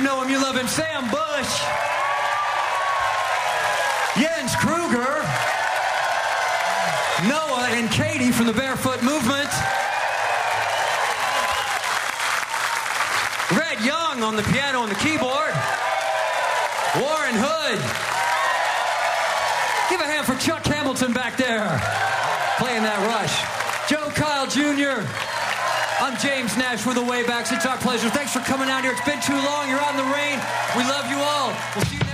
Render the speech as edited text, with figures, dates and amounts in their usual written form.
know him, you love him. Sam Bush. Jens Kruger. Noah and Katie from the Barefoot Movement. Red Young on the piano and the keyboard. Warren Hood. Give a hand for Chuck Hamilton back there, playing that Rush. Joe Kyle Jr. I'm James Nash with the Waybacks. It's our pleasure. Thanks for coming out here. It's been too long. You're out in the rain. We love you all. We'll see you